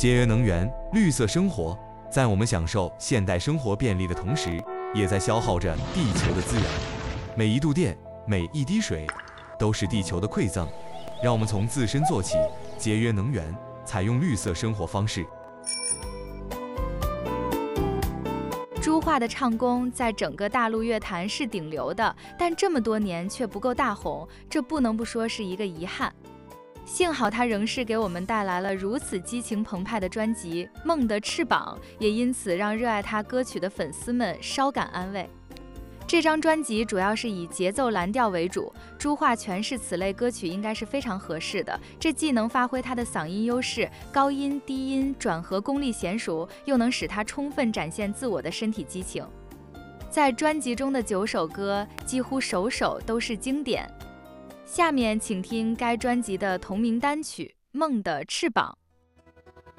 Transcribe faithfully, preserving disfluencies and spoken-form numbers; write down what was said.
节约能源，绿色生活，在我们享受现代生活便利的同时，也在消耗着地球的资源。每一度电，每一滴水，都是地球的馈赠。让我们从自身做起，节约能源，采用绿色生活方式。 朱桦的唱功在整个大陆乐坛是顶流的，但这么多年却不够大红，这不能不说是一个遗憾。幸好他仍是给我们带来了如此激情澎湃的专辑《梦的翅膀》，也因此让热爱他歌曲的粉丝们稍感安慰。这张专辑主要是以节奏蓝调为主，朱桦诠释此类歌曲应该是非常合适的。这既能发挥他的嗓音优势，高音、低音转合功力娴熟，又能使他充分展现自我的身体激情。在专辑中的九首歌，几乎首首都是经典。下面请听该专辑的同名单曲《梦的翅膀》。